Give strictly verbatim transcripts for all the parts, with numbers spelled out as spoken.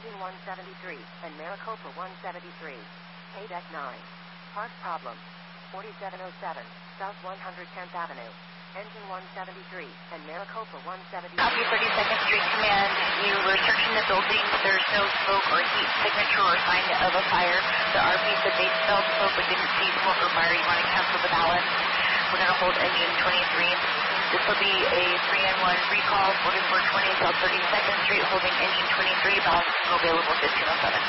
Engine one seventy-three, and Maricopa one seventy-three. K deck nine. Park problem. forty-seven oh seven, South one hundred tenth Avenue. Engine one seventy-three, and Maricopa one seventy-three. Copy thirty-second Street Command. You were searching the building. There's no smoke or heat signature or sign of a fire. The R P said they smelled smoke but didn't see smoke or fire. You want to cancel the balance. We're going to hold engine twenty-three. This will be a three N one recall. forty-four twenty South thirty-second Street, holding engine twenty-three. Balance available fifteen oh seven.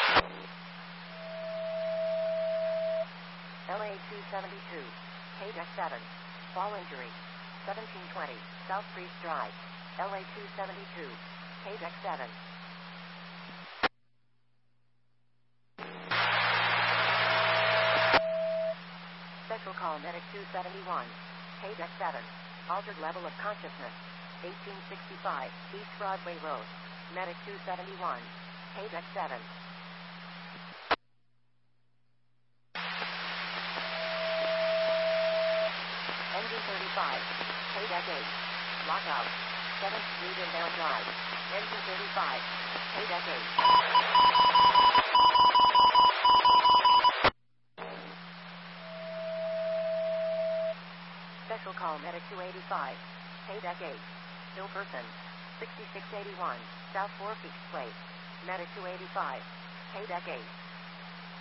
L A two seventy-two, K deck seven. Fall injury. seventeen twenty, South Priest Drive. L A two seventy-two, K deck seven. Special call medic two seventy-one, K deck seven. Altered level of consciousness. eighteen sixty-five, East Broadway Road. Medic two seventy-one, K deck seven. Engine thirty-five, K deck eight. Lockout. seventh Street inbound drive. Engine thirty-five, K deck eight. Special call medic two eighty-five, K deck eight. No person. sixty-six eighty-one, South Four Peaks Place. Medic two eighty-five, K deck eight.